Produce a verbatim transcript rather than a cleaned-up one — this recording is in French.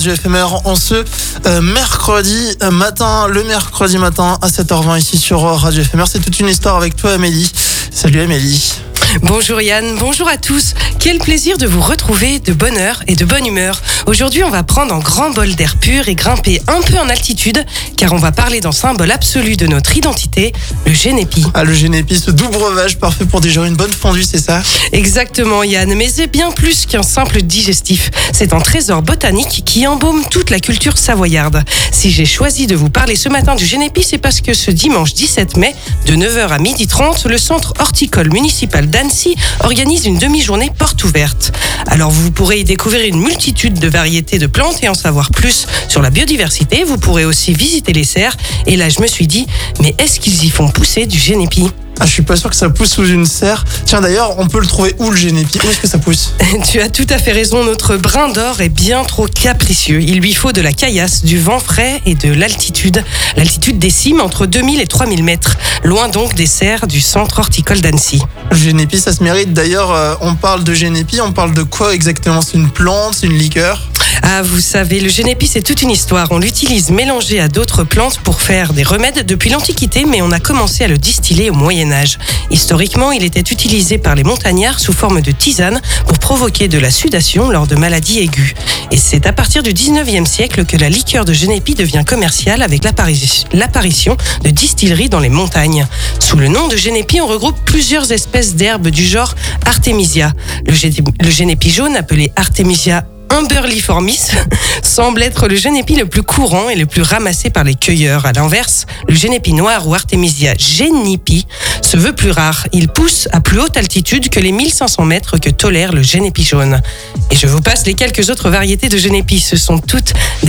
Radio Éphémère en ce euh, mercredi matin, le mercredi matin à sept heures vingt ici sur Radio Éphémère. C'est toute une histoire avec toi Amélie. Salut Amélie. Bonjour Yann, bonjour à tous. Quel plaisir de vous retrouver de bonne heure et de bonne humeur. Aujourd'hui, on va prendre un grand bol d'air pur et grimper un peu en altitude, car on va parler d'un symbole absolu de notre identité, le génépi. Ah, le génépi, ce doux breuvage parfait pour digérer une bonne fondue, c'est ça ? Exactement Yann, mais c'est bien plus qu'un simple digestif. C'est un trésor botanique qui embaume toute la culture savoyarde. Si j'ai choisi de vous parler ce matin du génépi, c'est parce que ce dimanche dix-sept mai, de neuf heures à midi trente, le centre horticole municipal d'Annecy organise une demi-journée porte ouverte. Alors vous pourrez y découvrir une multitude de variétés de plantes et en savoir plus sur la biodiversité. Vous pourrez aussi visiter les serres. Et là, je me suis dit, mais est-ce qu'ils y font pousser du génépi ? Ah, je suis pas sûr que ça pousse sous une serre. Tiens, d'ailleurs, on peut le trouver où le génépi ? Où est-ce que ça pousse ? Tu as tout à fait raison, notre brin d'or est bien trop capricieux. Il lui faut de la caillasse, du vent frais et de l'altitude. L'altitude des cimes entre deux mille et trois mille mètres. Loin donc des serres du centre horticole d'Annecy. Le génépi, ça se mérite. D'ailleurs, euh, on parle de génépi, on parle de quoi exactement ? C'est une plante, c'est une liqueur ? Ah, vous savez, le génépi, c'est toute une histoire. On l'utilise mélangé à d'autres plantes pour faire des remèdes depuis l'Antiquité, mais on a commencé à le distiller au Moyen-Âge. Historiquement, il était utilisé par les montagnards sous forme de tisane pour provoquer de la sudation lors de maladies aiguës. Et c'est à partir du dix-neuvième siècle que la liqueur de génépi devient commerciale avec l'apparition l'apparition de distilleries dans les montagnes. Sous le nom de génépi, on regroupe plusieurs espèces d'herbes du genre Artemisia. Le, gé- le génépi jaune, appelé Artemisia Umberliformis, semble être le génépi le plus courant et le plus ramassé par les cueilleurs. À l'inverse, le génépi noir ou Artemisia genipi se veut plus rare. Il pousse à plus haute altitude que les mille cinq cents mètres que tolère le génépi jaune. Et je vous passe les quelques autres variétés de génépi. Ce sont toutes des